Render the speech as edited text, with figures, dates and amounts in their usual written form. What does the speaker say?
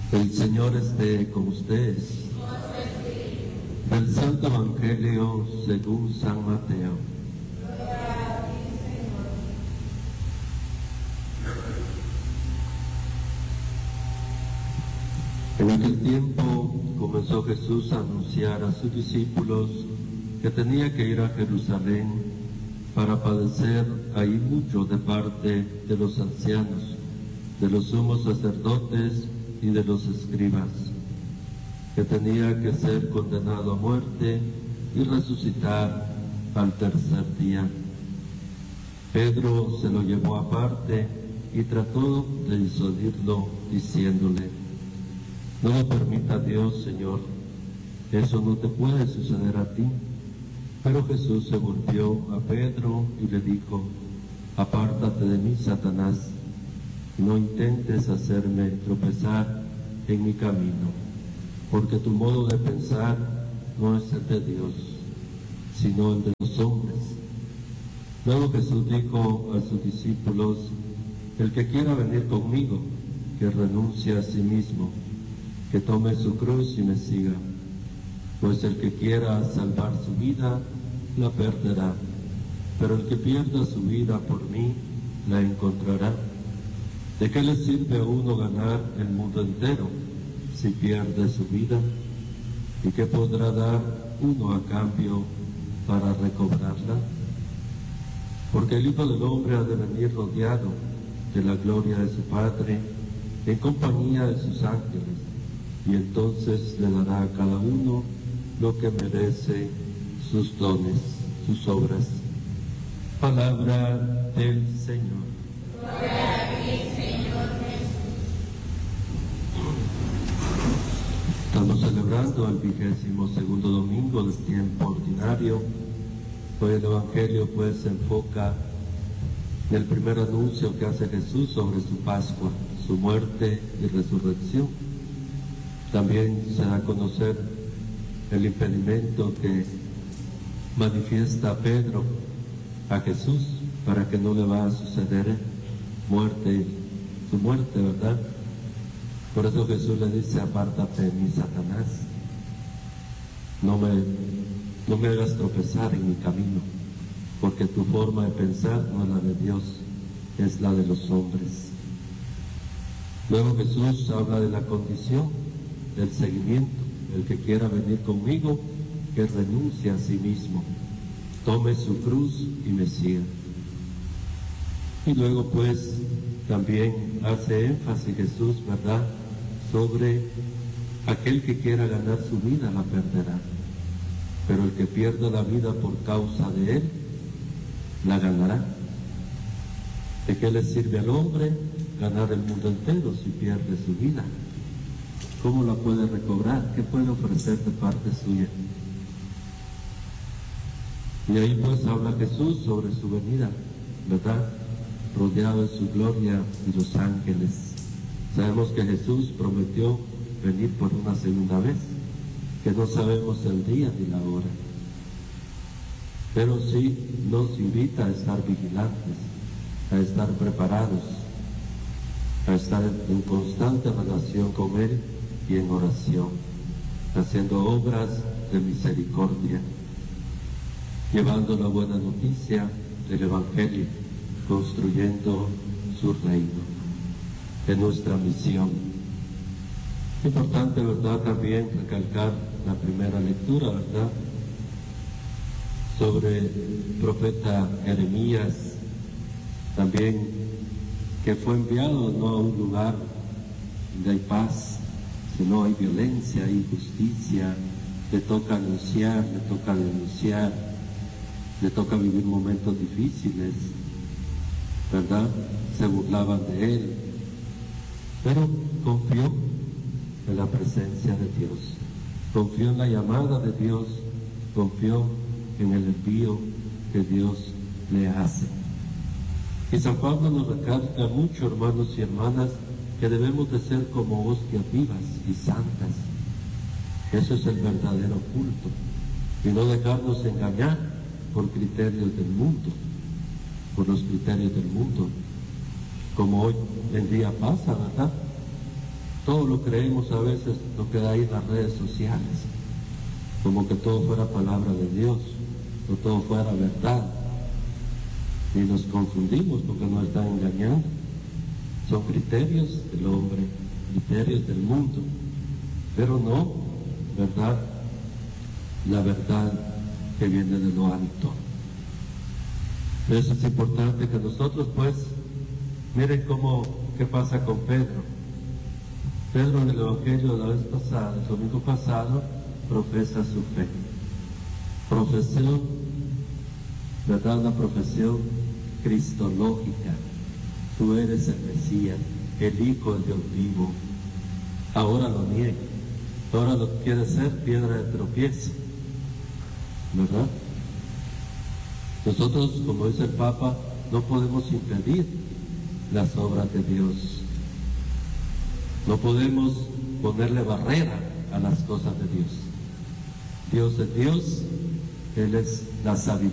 El Señor esté con ustedes. Del Santo Evangelio según San Mateo. En aquel tiempo comenzó Jesús a anunciar a sus discípulos que tenía que ir a Jerusalén para padecer ahí mucho de parte de los ancianos, de los sumos sacerdotes y de los escribas, que tenía que ser condenado a muerte y resucitar al tercer día. Pedro se lo llevó aparte y trató de disuadirlo, diciéndole: no lo permita Dios, Señor, eso no te puede suceder a ti. Pero Jesús se volvió a Pedro y le dijo: apártate de mí, Satanás, no intentes hacerme tropezar en mi camino, porque tu modo de pensar no es el de Dios, sino el de los hombres. Luego Jesús dijo a sus discípulos: el que quiera venir conmigo, que renuncie a sí mismo, que tome su cruz y me siga, pues el que quiera salvar su vida, la perderá, pero el que pierda su vida por mí, la encontrará. ¿De qué le sirve a uno ganar el mundo entero si pierde su vida? ¿Y qué podrá dar uno a cambio para recobrarla? Porque el Hijo del Hombre ha de venir rodeado de la gloria de su Padre, en compañía de sus ángeles, y entonces le dará a cada uno lo que merece sus dones, sus obras. Palabra del Señor. Gloria a ti, Señor Jesús. Estamos celebrando el 22º domingo del tiempo ordinario. Hoy el Evangelio pues se enfoca en el primer anuncio que hace Jesús sobre su Pascua, su muerte y resurrección. También se da a conocer el impedimento que manifiesta Pedro a Jesús para que no le va a suceder su muerte, ¿verdad? Por eso Jesús le dice: apártate de mí, Satanás, no me hagas tropezar en mi camino, porque tu forma de pensar no es la de Dios, es la de los hombres. Luego Jesús habla de la condición del seguimiento: el que quiera venir conmigo, que renuncie a sí mismo, tome su cruz y me siga. Y luego pues también hace énfasis Jesús, ¿verdad?, sobre aquel que quiera ganar su vida la perderá, pero el que pierda la vida por causa de él la ganará. ¿De qué le sirve al hombre ganar el mundo entero si pierde su vida? ¿Cómo la puede recobrar? ¿Qué puede ofrecer de parte suya? Y ahí pues habla Jesús sobre su venida, ¿verdad?, rodeado de su gloria y los ángeles. Sabemos que Jesús prometió venir por una segunda vez, que no sabemos el día ni la hora, pero sí nos invita a estar vigilantes, a estar preparados, a estar en constante relación con Él y en oración, haciendo obras de misericordia, llevando la buena noticia del Evangelio, construyendo su reino. Es nuestra misión. Importante, ¿verdad?, también recalcar la primera lectura, ¿verdad?, sobre el profeta Jeremías, también, que fue enviado no a un lugar donde hay paz, sino hay violencia, hay injusticia. Le toca anunciar, le toca denunciar, le toca vivir momentos difíciles, ¿verdad? Se burlaban de él, pero confió en la presencia de Dios, confió en la llamada de Dios, confió en el envío que Dios le hace. Y San Pablo nos recalca mucho, hermanos y hermanas, que debemos de ser como hostias vivas y santas. Eso es el verdadero culto, y no dejarnos engañar por criterios del mundo, por los criterios del mundo, como hoy en día pasa, ¿verdad? todo lo creemos a veces lo que hay en las redes sociales, como que todo fuera palabra de Dios, o todo fuera verdad. Y nos confundimos porque nos están engañando. Son criterios del hombre, criterios del mundo, pero no, ¿verdad? La verdad que viene de lo alto. Por eso es importante que nosotros, pues, miren qué pasa con Pedro. Pedro en el Evangelio de la vez pasada, el domingo pasado, profesa su fe. Profesión, ¿verdad? Una profesión cristológica. Tú eres el Mesías, el Hijo de Dios vivo. Ahora lo niega. Ahora lo quiere ser piedra de tropiezo, ¿verdad? Nosotros, como dice el Papa, no podemos impedir las obras de Dios. No podemos ponerle barrera a las cosas de Dios. Dios es Dios, Él es la sabiduría.